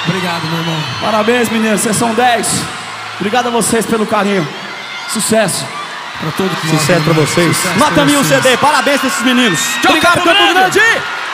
Obrigado, meu irmão. Parabéns, meninos, vocês são 10. Obrigado a vocês pelo carinho. Sucesso. Pra todo mundo. Sucesso pra vocês. Nota 1000 CD, parabéns pra esses meninos. Tchau, Obrigado, Campo Campo Grande. Grande.